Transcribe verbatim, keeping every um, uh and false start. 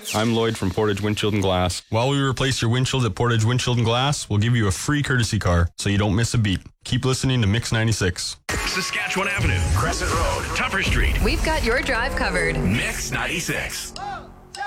I'm Lloyd from Portage Windshield and Glass. While we replace your windshield at Portage Windshield and Glass, we'll give you a free courtesy car so you don't miss a beat. Keep listening to Mix ninety-six. Saskatchewan Avenue, Crescent Road, Tupper Street. We've got your drive covered. Mix ninety-six.